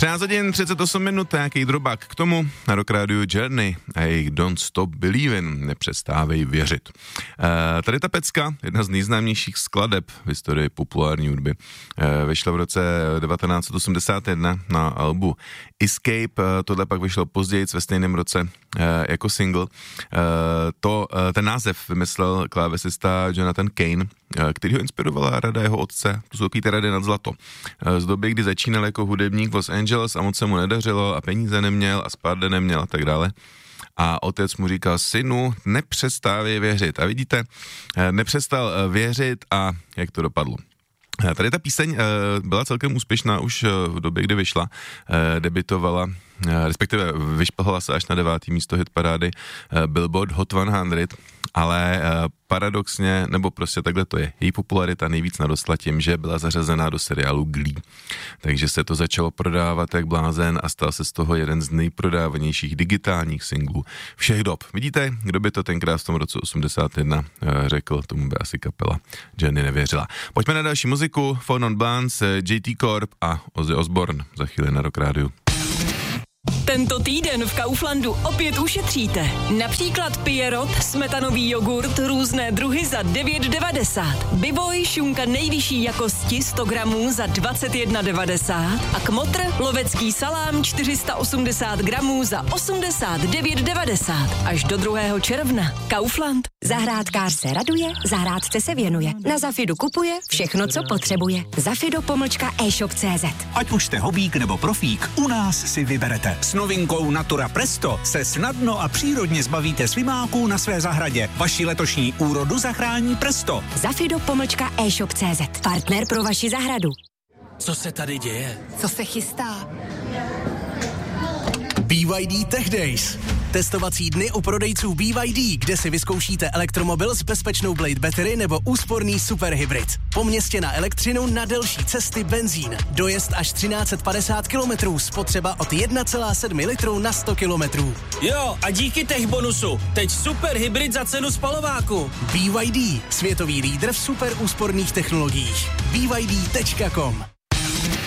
13 hodin 38 minut, nějaký drobák k tomu. Na Rock Radio Journey a jejich Don't Stop Believin', nepřestávej věřit. Tady ta pecka, jedna z nejznámějších skladeb v historii populární hudby, vyšla v roce 1981 na albu Escape, tohle pak vyšlo později ve stejném roce jako single. Ten název vymyslel klávesista Jonathan Cain, který ho inspirovala rada jeho otce, to jsou ty rady nad zlato. Z doby, kdy začínal jako hudebník v Los Angeles a moc se mu nedařilo a peníze neměl a spádle neměl a tak dále. A otec mu říkal, synu, nepřestávej věřit. A vidíte, nepřestal věřit a jak to dopadlo. Tady ta píseň byla celkem úspěšná už v době, kdy vyšla, debitovala, respektive vyšplhala se až na 9. místo hitparády Billboard Hot 100, ale paradoxně, nebo prostě takhle to je, její popularita nejvíc narostla tím, že byla zařazená do seriálu Glee. Takže se to začalo prodávat jak blázen a stal se z toho jeden z nejprodávanějších digitálních singlů všech dob. Vidíte, kdo by to tenkrát v tom roce 81 řekl, tomu by asi kapela Jenny nevěřila. Pojďme na další muziku, Four Non Blondes, JT Corp a Ozzy Osbourne za chvíli na Rock Radio. Tento týden v Kauflandu opět ušetříte. Například Pierrot, smetanový jogurt, různé druhy za 9,90. Bivoj, šunka nejvyšší jakosti 100 gramů za 21,90. A Kmotr, lovecký salám 480 gramů za 89,90. Až do 2. června. Kaufland. Zahrádkář se raduje, zahrádce se věnuje. Na Zafidu kupuje všechno, co potřebuje. Zafido-e-shop.cz. Ať už jste hobík nebo profík, u nás si vyberete. S novinkou Natura Presto se snadno a přírodně zbavíte slimáků na své zahradě. Vaši letošní úrodu zachrání Presto. Zafido-e-shop.cz. Partner pro vaši zahradu. Co se tady děje? Co se chystá? BYD Tech Days. Testovací dny u prodejců BYD, kde si vyzkoušíte elektromobil s bezpečnou Blade Battery nebo úsporný superhybrid. Po městě na elektřinu, na delší cesty benzín. Dojezd až 1350 km, spotřeba od 1,7 litru na 100 km. Jo, a díky tech bonusu, teď superhybrid za cenu spalováku. BYD, světový lídr v super úsporných technologiích. BYD.com